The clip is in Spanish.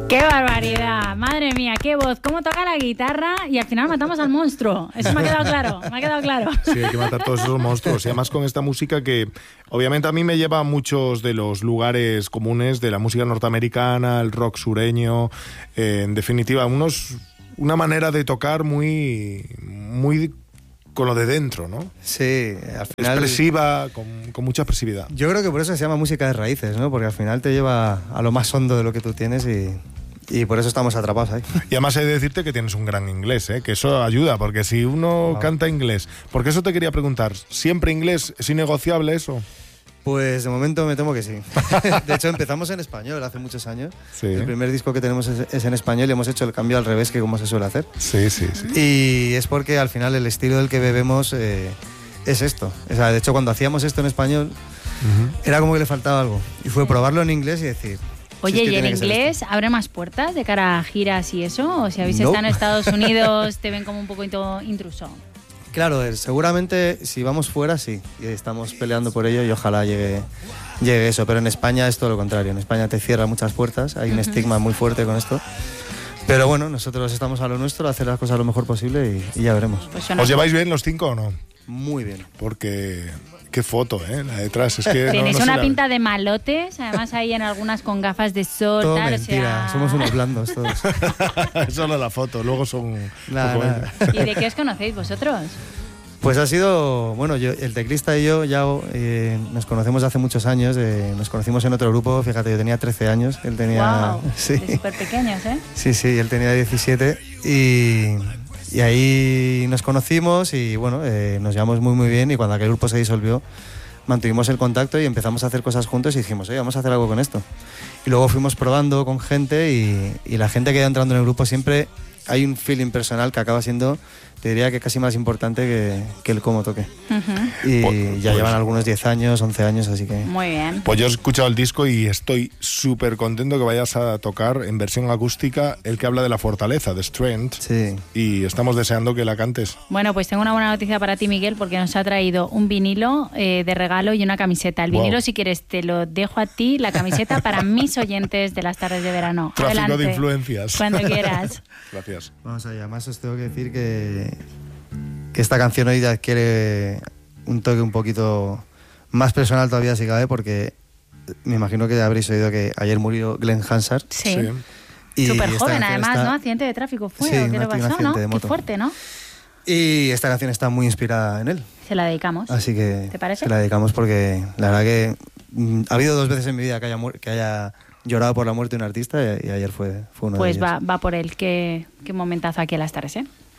¡Qué barbaridad! Madre mía, qué voz, cómo toca la guitarra y al final matamos al monstruo. Eso me ha quedado claro. Sí, hay que matar todos esos monstruos. Y además con esta música que obviamente a mí me lleva a muchos de los lugares comunes de la música norteamericana, el rock sureño, en definitiva, una manera de tocar muy con lo de dentro, ¿no? Sí, al final... Expresiva, con mucha expresividad. Yo creo que por eso se llama música de raíces, ¿no? Porque al final te lleva a lo más hondo de lo que tú tienes y por eso estamos atrapados ahí. Y además he de decirte que tienes un gran inglés, que eso ayuda, porque si uno canta inglés... Porque eso te quería preguntar, ¿siempre inglés es innegociable eso? Pues de momento me temo que sí. De hecho empezamos en español hace muchos años. Sí. El primer disco que tenemos es en español y hemos hecho el cambio al revés que como se suele hacer. Sí. Y es porque al final el estilo del que bebemos es esto. O sea, de hecho cuando hacíamos esto en español era como que le faltaba algo. Y fue probarlo en inglés y decir... Oye, ¿y el inglés abre más puertas de cara a giras y eso? ¿O si habéis estado en Estados Unidos te ven como un poco intruso? Claro, seguramente si vamos fuera sí, y estamos peleando por ello y ojalá llegue eso, pero en España es todo lo contrario, en España te cierra muchas puertas, hay un estigma muy fuerte con esto, pero bueno, nosotros estamos a lo nuestro, a hacer las cosas lo mejor posible y ya veremos. Pues ¿Os lleváis bien los 5 o no? Muy bien. Porque... Qué foto, la detrás. Es que tenéis no una pinta de malotes, además hay en algunas con gafas de sol. Todo tal, mentira, somos unos blandos todos. Solo la foto, luego son... Nada. ¿Y de qué os conocéis vosotros? Pues ha sido, bueno, el teclista y yo ya nos conocemos hace muchos años, nos conocimos en otro grupo, fíjate, yo tenía 13 años, él tenía... Wow, sí. súper pequeños, ¿eh? Sí, él tenía 17 y ahí nos conocimos y bueno, nos llevamos muy bien y cuando aquel grupo se disolvió mantuvimos el contacto y empezamos a hacer cosas juntos y dijimos, oye, vamos a hacer algo con esto. Y luego fuimos probando con gente y la gente que iba entrando en el grupo siempre hay un feeling personal que acaba siendo, te diría que casi más importante que el cómo toque. Y ya llevan algunos 10 años, 11 años, así que... Muy bien. Pues yo he escuchado el disco y estoy súper contento que vayas a tocar en versión acústica el que habla de la fortaleza, de Strength. Sí. Y estamos deseando que la cantes. Bueno, pues tengo una buena noticia para ti, Miguel, porque nos ha traído un vinilo de regalo y una camiseta. El vinilo, si quieres, te lo dejo a ti, la camiseta para mis oyentes de las tardes de verano. Tráfico Adelante, de influencias. cuando quieras. Gracias. Vamos allá, además os tengo que decir que esta canción hoy adquiere un toque un poquito más personal todavía si cabe, porque me imagino que habréis oído que ayer murió Glenn Hansard. Sí. Y súper joven esta además, está... ¿no? Accidente de tráfico fue, sí, ¿o qué le pasó, no? Qué fuerte, ¿no? Y esta canción está muy inspirada en él. Se la dedicamos. Así que ¿te parece? se la dedicamos porque la verdad que ha habido 2 veces en mi vida que haya llorado por la muerte de un artista y ayer fue uno de ellos. Pues va por él. Qué momentazo aquí a las tardes, ¿eh?